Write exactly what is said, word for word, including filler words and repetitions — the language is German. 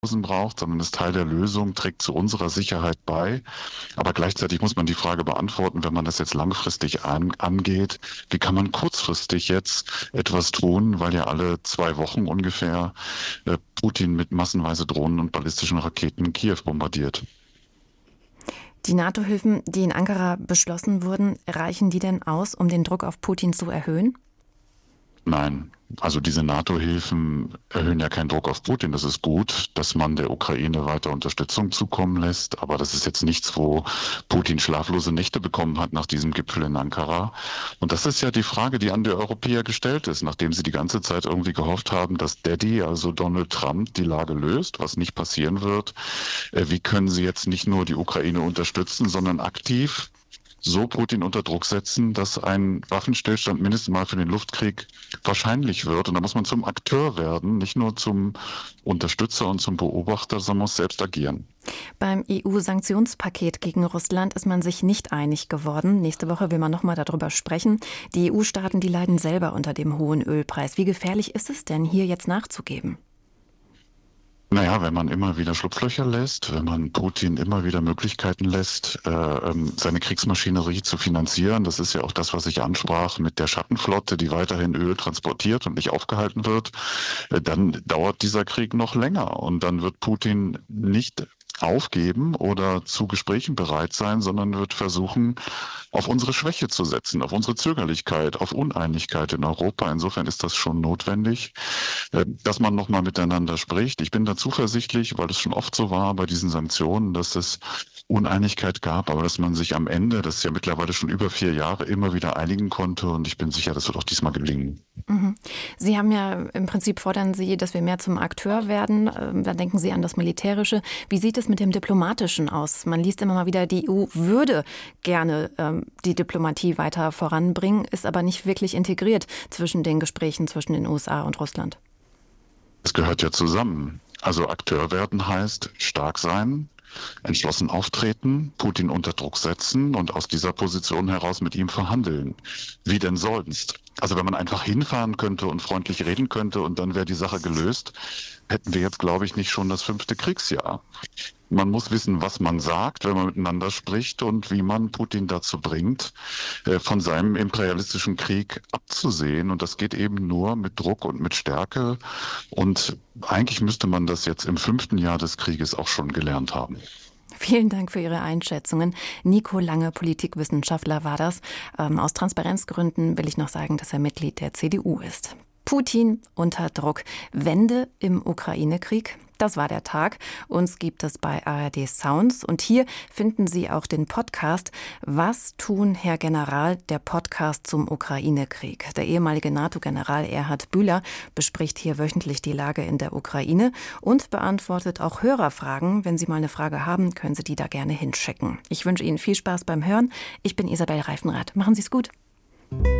braucht, sondern ist Teil der Lösung, trägt zu unserer Sicherheit bei. Aber gleichzeitig muss man die Frage beantworten, wenn man das jetzt langfristig an, angeht, wie kann man kurzfristig jetzt etwas tun, weil ja alle zwei Wochen ungefähr äh, Putin mit massenweise Drohnen und ballistischen Raketen Kiew bombardiert. Die NATO-Hilfen, die in Ankara beschlossen wurden, reichen die denn aus, um den Druck auf Putin zu erhöhen? Nein, also diese NATO-Hilfen erhöhen ja keinen Druck auf Putin. Das ist gut, dass man der Ukraine weiter Unterstützung zukommen lässt. Aber das ist jetzt nichts, wo Putin schlaflose Nächte bekommen hat nach diesem Gipfel in Ankara. Und das ist ja die Frage, die an die Europäer gestellt ist, nachdem sie die ganze Zeit irgendwie gehofft haben, dass Daddy, also Donald Trump, die Lage löst, was nicht passieren wird. Wie können sie jetzt nicht nur die Ukraine unterstützen, sondern aktiv so Putin unter Druck setzen, dass ein Waffenstillstand mindestens mal für den Luftkrieg wahrscheinlich wird. Und da muss man zum Akteur werden, nicht nur zum Unterstützer und zum Beobachter, sondern muss selbst agieren. Beim E U-Sanktionspaket gegen Russland ist man sich nicht einig geworden. Nächste Woche will man noch mal darüber sprechen. Die E U-Staaten, die leiden selber unter dem hohen Ölpreis. Wie gefährlich ist es denn, hier jetzt nachzugeben? Naja, wenn man immer wieder Schlupflöcher lässt, wenn man Putin immer wieder Möglichkeiten lässt, äh, seine Kriegsmaschinerie zu finanzieren, das ist ja auch das, was ich ansprach mit der Schattenflotte, die weiterhin Öl transportiert und nicht aufgehalten wird, äh, dann dauert dieser Krieg noch länger und dann wird Putin nicht aufgeben oder zu Gesprächen bereit sein, sondern wird versuchen, auf unsere Schwäche zu setzen, auf unsere Zögerlichkeit, auf Uneinigkeit in Europa. Insofern ist das schon notwendig, dass man nochmal miteinander spricht. Ich bin da zuversichtlich, weil es schon oft so war bei diesen Sanktionen, dass es Uneinigkeit gab, aber dass man sich am Ende, das ist ja mittlerweile schon über vier Jahre, immer wieder einigen konnte und ich bin sicher, das wird auch diesmal gelingen. Mhm. Sie haben ja im Prinzip, fordern Sie, dass wir mehr zum Akteur werden. Da denken Sie an das Militärische. Wie sieht es mit dem Diplomatischen aus? Man liest immer mal wieder, die E U würde gerne ähm, die Diplomatie weiter voranbringen, ist aber nicht wirklich integriert zwischen den Gesprächen zwischen den U S A und Russland. Es gehört ja zusammen. Also Akteur werden heißt stark sein, entschlossen auftreten, Putin unter Druck setzen und aus dieser Position heraus mit ihm verhandeln. Wie denn sonst? Also wenn man einfach hinfahren könnte und freundlich reden könnte und dann wäre die Sache gelöst, hätten wir jetzt, glaube ich, nicht schon das fünfte Kriegsjahr. Man muss wissen, was man sagt, wenn man miteinander spricht und wie man Putin dazu bringt, von seinem imperialistischen Krieg abzusehen. Und das geht eben nur mit Druck und mit Stärke. Und eigentlich müsste man das jetzt im fünften Jahr des Krieges auch schon gelernt haben. Vielen Dank für Ihre Einschätzungen. Nico Lange, Politikwissenschaftler, war das. Ähm, aus Transparenzgründen will ich noch sagen, dass er Mitglied der C D U ist. Putin unter Druck. Wende im Ukraine-Krieg. Das war der Tag. Uns gibt es bei A R D Sounds. Und hier finden Sie auch den Podcast Was tun, Herr General? Der Podcast zum Ukraine-Krieg. Der ehemalige NATO-General Erhard Bühler bespricht hier wöchentlich die Lage in der Ukraine und beantwortet auch Hörerfragen. Wenn Sie mal eine Frage haben, können Sie die da gerne hinschicken. Ich wünsche Ihnen viel Spaß beim Hören. Ich bin Isabel Reifenrath. Machen Sie es gut.